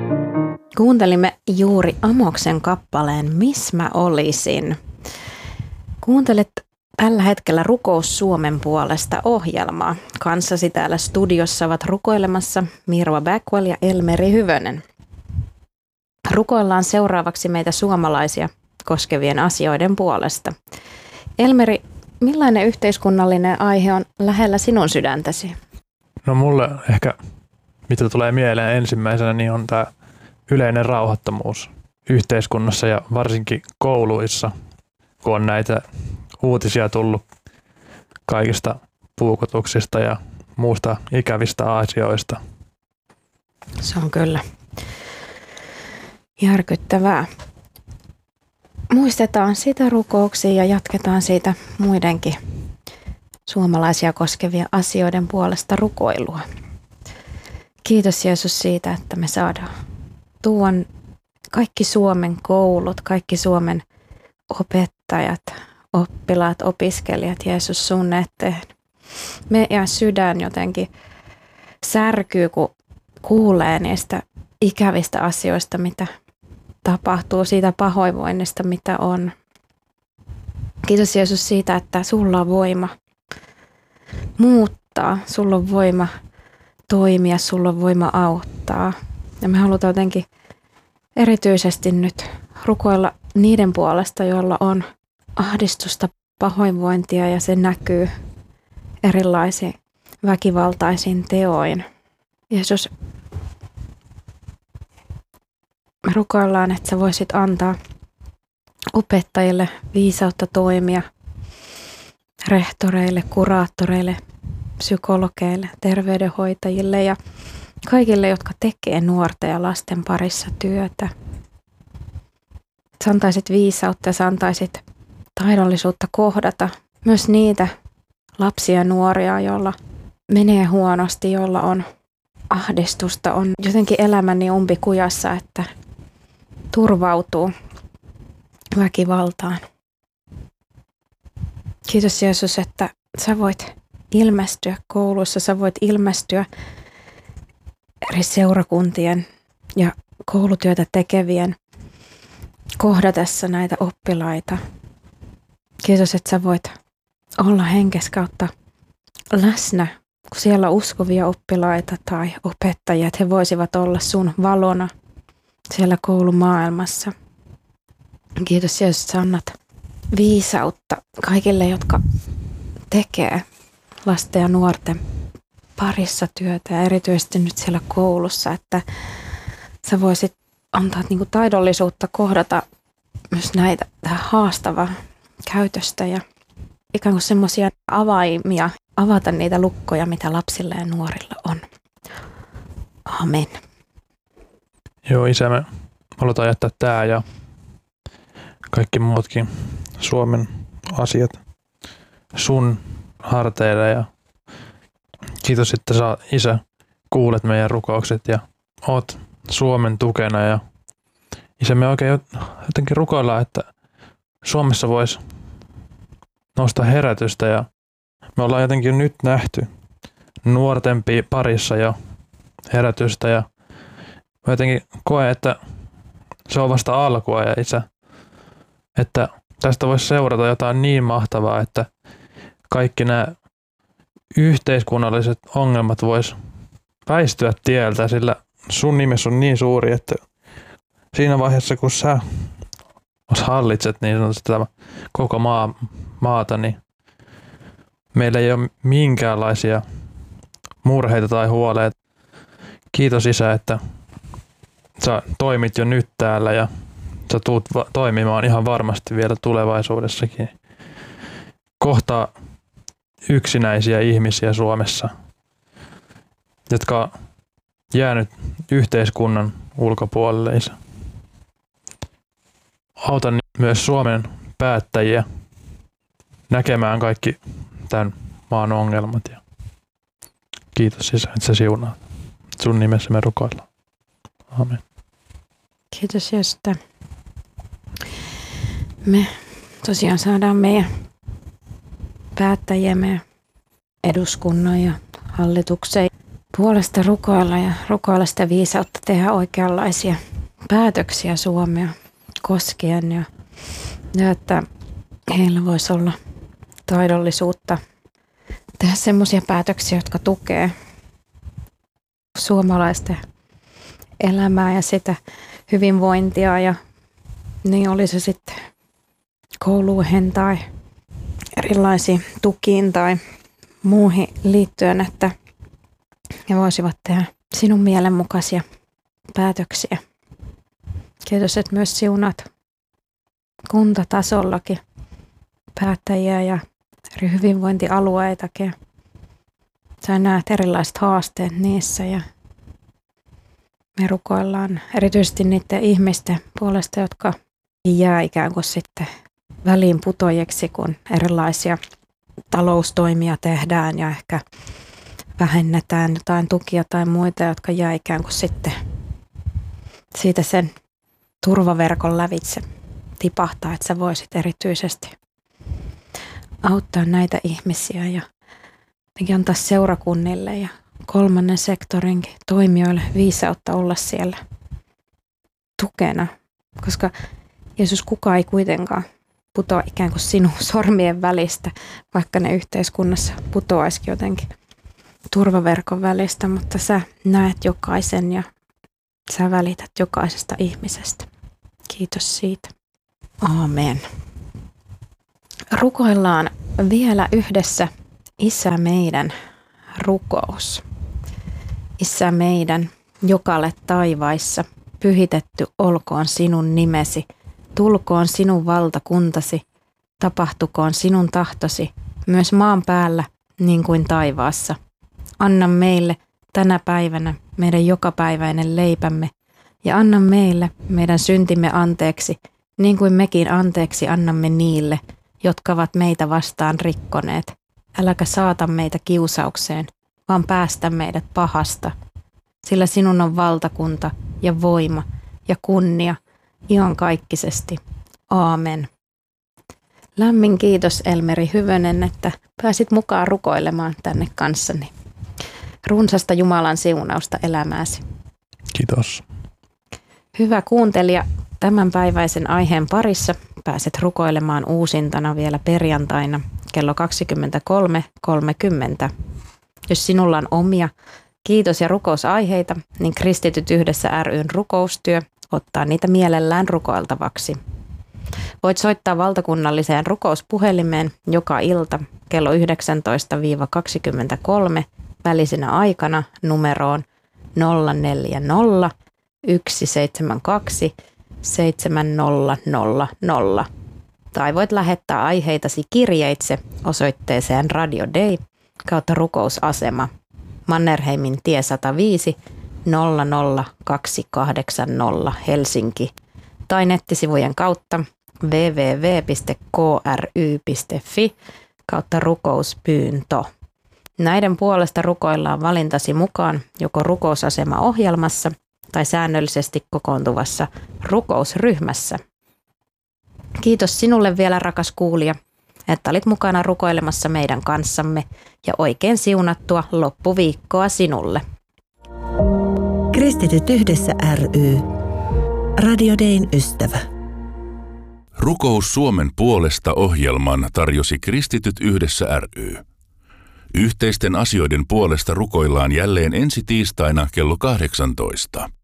Kuuntelimme juuri Amoksen kappaleen Miss mä olisin. Kuuntelet tällä hetkellä Rukous Suomen puolesta -ohjelmaa. Kanssasi täällä studiossa ovat rukoilemassa Mirva Backwell ja Elmeri Hyvönen. Rukoillaan seuraavaksi meitä suomalaisia koskevien asioiden puolesta. Elmeri, millainen yhteiskunnallinen aihe on lähellä sinun sydäntäsi? No mulle ehkä, mitä tulee mieleen ensimmäisenä, niin on tämä yleinen rauhattomuus yhteiskunnassa ja varsinkin kouluissa, kun on näitä uutisia tullut kaikista puukotuksista ja muusta ikävistä asioista. Se on kyllä järkyttävää. Muistetaan sitä rukouksia ja jatketaan siitä muidenkin suomalaisia koskevien asioiden puolesta rukoilua. Kiitos Jeesus siitä, että me saadaan tuon kaikki Suomen koulut, kaikki Suomen opettajat, oppilaat, opiskelijat, Jeesus sun eteen. Meidän sydän jotenkin särkyy, kun kuulee niistä ikävistä asioista, mitä tapahtuu, siitä pahoinvoinnista, mitä on. Kiitos Jeesus siitä, että sulla on voima muuttaa, sulla on voima toimia, sulla on voima auttaa. Ja me halutaan jotenkin erityisesti nyt rukoilla niiden puolesta, joilla on ahdistusta, pahoinvointia ja se näkyy erilaisiin väkivaltaisiin teoin. Jeesus, me rukoillaan, että sä voisit antaa opettajille viisautta toimia, rehtoreille, kuraattoreille, psykologeille, terveydenhoitajille ja kaikille, jotka tekee nuorten ja lasten parissa työtä. Sä antaisit viisautta ja sä antaisit taidollisuutta kohdata myös niitä lapsia ja nuoria, joilla menee huonosti, joilla on ahdistusta, on jotenkin elämä niin umpikujassa, että turvautuu väkivaltaan. Kiitos Jeesus, että sä voit ilmestyä koulussa, sä voit ilmestyä eri seurakuntien ja koulutyötä tekevien kohdatessa näitä oppilaita. Kiitos, että sä voit olla henkes kautta läsnä, kun siellä on uskovia oppilaita tai opettajia, että he voisivat olla sun valona siellä koulumaailmassa. Kiitos Jeesus, että sä annat viisautta kaikille, jotka tekee lasten ja nuorten parissa työtä ja erityisesti nyt siellä koulussa, että sä voisit antaa niinku taidollisuutta kohdata myös näitä haastavaa käytöstä ja ikään kuin semmoisia avaimia, avata niitä lukkoja, mitä lapsilla ja nuorilla on. Amen. Joo, Isä, me halutaan jättää tää ja kaikki muutkin Suomen asiat sun harteille ja kiitos, että sä, Isä, kuulet meidän rukoukset ja oot Suomen tukena ja Isä, me oikein jotenkin rukoillaan, että Suomessa voisi nostaa herätystä ja me ollaan jotenkin nyt nähty nuorten parissa jo herätystä ja mä jotenkin koen, että se on vasta alkua ja Isä, että tästä voisi seurata jotain niin mahtavaa, että kaikki nämä yhteiskunnalliset ongelmat vois väistyä tieltä, sillä sun nimesi on niin suuri, että siinä vaiheessa, kun sä hallitset niin sanotusti tämä koko maata, niin meillä ei ole minkäänlaisia murheita tai huoleja. Kiitos Isä, että sä toimit jo nyt täällä ja sä tuut toimimaan ihan varmasti vielä tulevaisuudessakin. Kohtaa yksinäisiä ihmisiä Suomessa, jotka on jäänyt yhteiskunnan ulkopuolelle. Isä. Auta myös Suomen päättäjiä näkemään kaikki tämän maan ongelmat. Ja kiitos Isä, että sä siunaat. Sun nimessä me rukoillaan. Amen. Kiitos Jeesus, että me tosiaan saadaan meidän päättäjiä, meidän eduskunnan ja hallituksen puolesta rukoilla ja rukoilla sitä viisautta tehdä oikeanlaisia päätöksiä Suomea koskien ja että heillä voisi olla taidollisuutta tehdä semmoisia päätöksiä, jotka tukee suomalaisten elämää ja sitä hyvinvointia ja niin oli se sitten kouluihin tai erilaisiin tukiin tai muuhin liittyen, että he voisivat tehdä sinun mielenmukaisia päätöksiä. Kiitos, että myös siunat kuntatasollakin päättäjiä ja eri hyvinvointialueitakin. Sä näet erilaiset haasteet niissä ja me rukoillaan erityisesti niiden ihmisten puolesta, jotka jää ikään kuin sitten väliin putojeksi, kun erilaisia taloustoimia tehdään ja ehkä vähennetään jotain tukia tai muita, jotka jää ikään kuin sitten siitä sen turvaverkon lävitse tipahtaa, että sä voisit erityisesti auttaa näitä ihmisiä ja antaa seurakunnille ja kolmannen sektorinkin toimijoille viisautta olla siellä tukena, koska Jeesus, kukaan ei kuitenkaan putoa ikään kuin sinun sormien välistä, vaikka ne yhteiskunnassa putoaisikin jotenkin turvaverkon välistä, mutta sä näet jokaisen ja sä välität jokaisesta ihmisestä. Kiitos siitä. Aamen. Rukoillaan vielä yhdessä Isä meidän rukous. Isä meidän, joka olet taivaissa, pyhitetty olkoon sinun nimesi, tulkoon sinun valtakuntasi, tapahtukoon sinun tahtosi, myös maan päällä niin kuin taivaassa. Anna meille tänä päivänä meidän jokapäiväinen leipämme ja anna meille meidän syntimme anteeksi, niin kuin mekin anteeksi annamme niille, jotka ovat meitä vastaan rikkoneet. Äläkä saata meitä kiusaukseen, vaan päästä meidät pahasta, sillä sinun on valtakunta ja voima ja kunnia iankaikkisesti. Aamen. Lämmin kiitos Elmeri Hyvönen, että pääsit mukaan rukoilemaan tänne kanssani. Runsasta Jumalan siunausta elämääsi. Kiitos. Hyvä kuuntelija, tämänpäiväisen aiheen parissa pääset rukoilemaan uusintana vielä perjantaina kello 23.30. Jos sinulla on omia kiitos- ja rukousaiheita, niin Kristityt yhdessä ry:n rukoustyö ottaa niitä mielellään rukoiltavaksi. Voit soittaa valtakunnalliseen rukouspuhelimeen joka ilta kello 19-23 välisenä aikana numeroon 040 172 7000 tai voit lähettää aiheitasi kirjeitse osoitteeseen Radio Day kautta rukousasema Mannerheimin tie 105 00280 Helsinki tai nettisivujen kautta www.kry.fi kautta rukouspyyntö. Näiden puolesta rukoillaan valintasi mukaan joko rukousasema-ohjelmassa tai säännöllisesti kokoontuvassa rukousryhmässä. Kiitos sinulle vielä, rakas kuulija, että olit mukana rukoilemassa meidän kanssamme ja oikein siunattua loppuviikkoa sinulle. Kristityt yhdessä ry. Radio Dayn ystävä. Rukous Suomen puolesta -ohjelman tarjosi Kristityt yhdessä ry. Yhteisten asioiden puolesta rukoillaan jälleen ensi tiistaina kello 18.